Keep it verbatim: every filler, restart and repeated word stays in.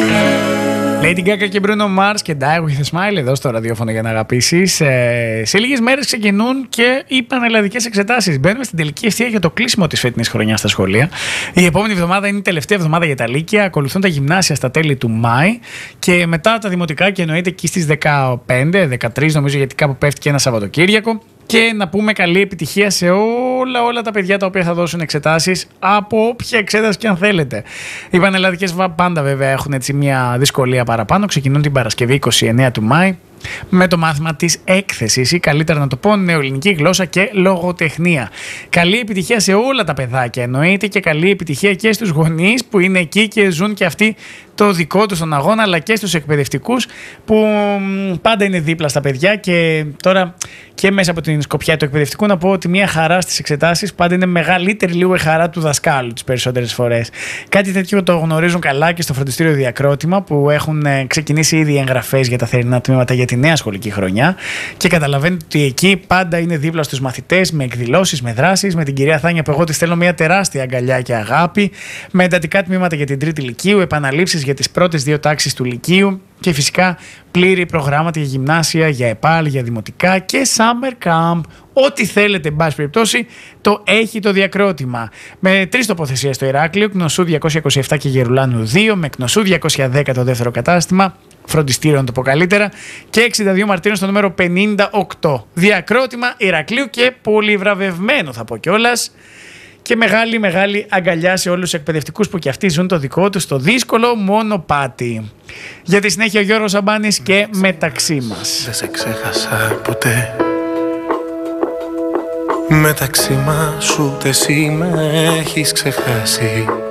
Lady Gaga και Bruno Mars και Die With A Smile εδώ στο ραδιόφωνο για να αγαπήσεις. Ε, σε λίγες μέρες ξεκινούν και οι πανελλαδικές εξετάσεις. Μπαίνουμε στην τελική ευθεία για το κλείσιμο της φετινής χρονιάς στα σχολεία. Η επόμενη εβδομάδα είναι η τελευταία εβδομάδα για τα λύκεια. Ακολουθούν τα γυμνάσια στα τέλη του Μάη. Και μετά τα δημοτικά, και εννοείται εκεί στις δεκαπέντε δεκατρείς νομίζω, γιατί κάπου πέφτει και ένα Σαββατοκύριακο. Και να πούμε καλή επιτυχία σε όλα, όλα τα παιδιά τα οποία θα δώσουν εξετάσεις, από όποια εξέταση και αν θέλετε. Οι πανελλαδικές πάντα βέβαια έχουν έτσι μια δυσκολία παραπάνω. Ξεκινούν την Παρασκευή είκοσι εννέα του Μάη με το μάθημα της έκθεσης, ή καλύτερα να το πω νεοελληνική γλώσσα και λογοτεχνία. Καλή επιτυχία σε όλα τα παιδάκια, εννοείται, και καλή επιτυχία και στους γονείς που είναι εκεί και ζουν και αυτοί το δικό τους τον αγώνα, αλλά και στους εκπαιδευτικούς που πάντα είναι δίπλα στα παιδιά. Και τώρα και μέσα από την σκοπιά του εκπαιδευτικού να πω ότι μια χαρά στις εξετάσεις πάντα είναι μεγαλύτερη λίγο η χαρά του δασκάλου τις περισσότερες φορές. Κάτι τέτοιο το γνωρίζουν καλά και στο φροντιστήριο Διακρότημα, που έχουν ξεκινήσει ήδη εγγραφές για τα θερινά τμήματα για τη νέα σχολική χρονιά, και καταλαβαίνετε ότι εκεί πάντα είναι δίπλα στους μαθητές με εκδηλώσεις, με δράσεις, με την κυρία Θάνια που εγώ της στέλνω μια τεράστια αγκαλιά και αγάπη, με εντατικά τμήματα για την τρίτη λυκείου, επαναλήψεις για τις πρώτες δύο τάξεις του λυκείου και φυσικά πλήρη προγράμματα για γυμνάσια, για ΕΠΑΛ, για δημοτικά και summer camp. Ό,τι θέλετε, εν πάση περιπτώσει, το έχει το Διακρότημα. Με τρεις τοποθεσίες στο Ηράκλειο, Κνωσού διακόσια είκοσι επτά και Γερουλάνου δύο, με Κνωσού διακόσια δέκα το δεύτερο κατάστημα, φροντιστήριο να το πω καλύτερα, και εξήντα δύο Μαρτίων στο νούμερο πενήντα οκτώ. Διακρότημα Ηρακλείου, και πολύ βραβευμένο θα πω κιόλας. Και μεγάλη μεγάλη αγκαλιά σε όλους τους εκπαιδευτικούς που και αυτοί ζουν το δικό τους το δύσκολο μονοπάτι. Για τη συνέχεια ο Γιώργος Σαμπάνης και Μεταξύ μας. Δεν σε ξέχασα ποτέ. Μεταξύ μας ούτε εσύ με έχεις ξεχάσει.